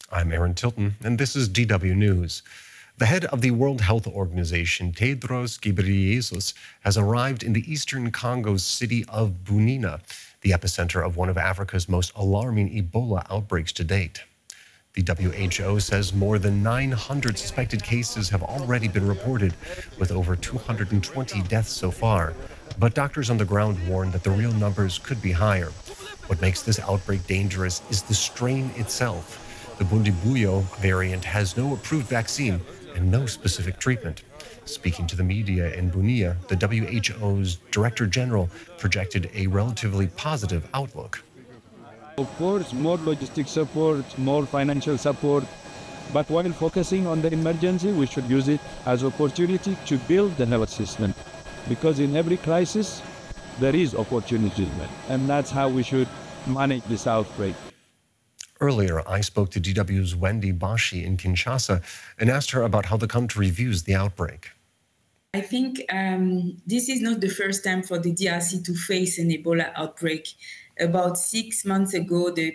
I'm Aaron Tilton, and this is DW News. The head of the World Health Organization, Tedros Ghebreyesus, has arrived in the eastern Congo's city of Bunina, the epicenter of one of Africa's most alarming Ebola outbreaks to date. The WHO says more than 900 suspected cases have already been reported, with over 220 deaths so far. But doctors on the ground warn that the real numbers could be higher. What makes this outbreak dangerous is the strain itself. The Bundibugyo variant has no approved vaccine and no specific treatment. Speaking to the media in Bunia, the WHO's Director General projected a relatively positive outlook. Of course, more logistic support, more financial support, but while focusing on the emergency, we should use it as an opportunity to build the health system. Because in every crisis, there is opportunity, and that's how we should manage this outbreak. Earlier, I spoke to DW's Wendy Bashi in Kinshasa and asked her about how the country views the outbreak. I think this is not the first time for the DRC to face an Ebola outbreak. About 6 months ago, the